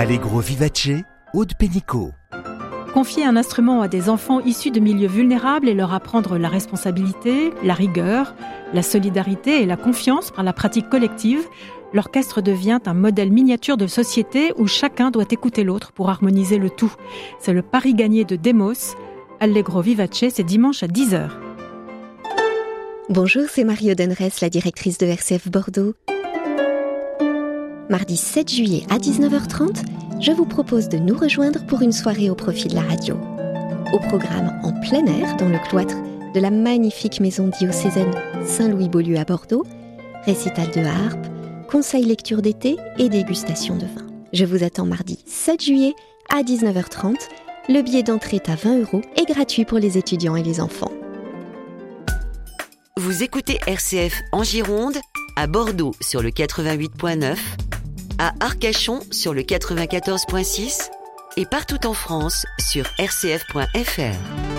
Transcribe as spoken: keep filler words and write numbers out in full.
Allegro Vivace, Aude Pénicaud. Confier un instrument à des enfants issus de milieux vulnérables et leur apprendre la responsabilité, la rigueur, la solidarité et la confiance par la pratique collective, l'orchestre devient un modèle miniature de société où chacun doit écouter l'autre pour harmoniser le tout. C'est le pari gagné de Demos. Allegro Vivace, c'est dimanche à dix heures. Bonjour, c'est Marie Odenres, la directrice de R C F Bordeaux. Mardi sept juillet à dix-neuf heures trente, je vous propose de nous rejoindre pour une soirée au profit de la radio. Au programme en plein air dans le cloître de la magnifique maison diocésaine Saint-Louis-Beaulieu à Bordeaux, récital de harpe, conseil lecture d'été et dégustation de vin. Je vous attends mardi sept juillet à dix-neuf heures trente. Le billet d'entrée est à vingt euros et gratuit pour les étudiants et les enfants. Vous écoutez R C F en Gironde, à Bordeaux sur le quatre-vingt-huit point neuf, à Arcachon sur le quatre-vingt-quatorze point six et partout en France sur r c f point f r.